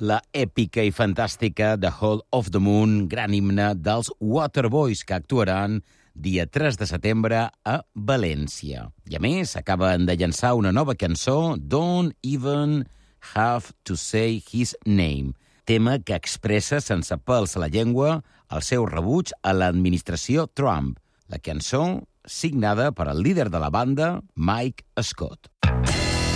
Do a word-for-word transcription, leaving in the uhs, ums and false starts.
La èpica i fantàstica The Hall of the Moon, gran himne dels Waterboys, que actuaran dia tres de setembre a València. I a més, acaben de llançar una nova cançó, Don't Even Have to Say His Name, tema que expressa sense pèls a la llengua el seu rebuig a l'administració Trump. La cançó signada per al líder de la banda, Mike Scott.